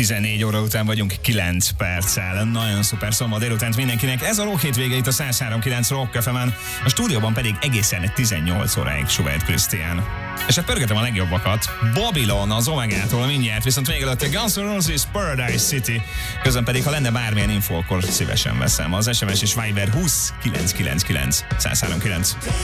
14 óra után vagyunk 9 perccel. Nagyon szuper szombat délutánt mindenkinek. Ez a Rock hétvége itt a 103.9 Rock FM-en. A stúdióban pedig egészen 18 óráig Schubert Krisztián. És hát pörgetem a legjobbakat. Babylon az Omegától mindjárt, viszont még előtte Guns N' Roses Paradise City. Közben pedig, ha lenne bármilyen info, akkor szívesen veszem. Az SMS és Viber 20 999 103.9.